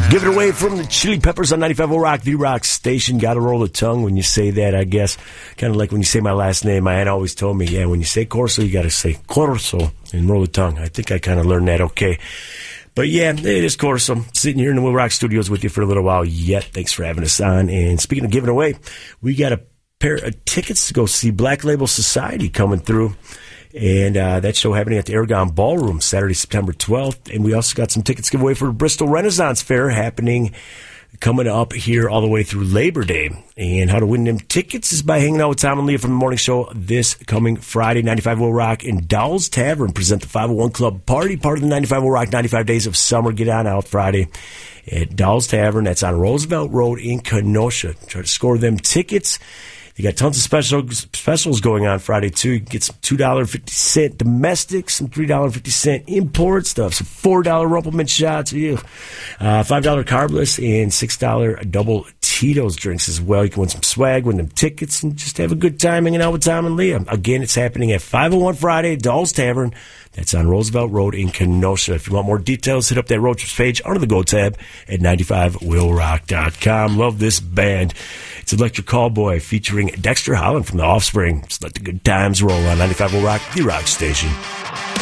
Give it away from the Chili Peppers on 95.0 Rock, the Rock Station. Got to roll the tongue when you say that, I guess. Kind of like when you say my last name. My aunt always told me, yeah, when you say Corso, you got to say Corso and roll the tongue. I think I kind of learned that okay. But yeah, it is Corso. Sitting here in the Will Rock Studios with you for a little while yet. Thanks for having us on. And speaking of giving away, we got a pair of tickets to go see Black Label Society coming through. And that show happening at the Aragon Ballroom Saturday, September 12th. And we also got some tickets to give away for Bristol Renaissance Fair happening coming up here all the way through Labor Day. And how to win them tickets is by hanging out with Tom and Leah from the morning show this coming Friday. 95.0 Rock and Dowell's Tavern present the 501 Club Party, part of the 95.0 Rock 95 Days of Summer. Get on out Friday at Dowell's Tavern. That's on Roosevelt Road in Kenosha. Try to score them tickets. You got tons of specials going on Friday, too. You can get some $2.50 domestic, some $3.50 import stuff, some $4 Rumpelman shots, $5 carbless, and $6 double Tito's drinks as well. You can win some swag, win them tickets, and just have a good time hanging out with Tom and Leah. Again, it's happening at 501 Friday at Dowell's Tavern. That's on Roosevelt Road in Kenosha. If you want more details, hit up that road trips page under the Go tab at 95willrock.com. Love this band. It's Electric Callboy featuring Dexter Holland from The Offspring. Just let the good times roll on 95.0 Rock, the Rock Station.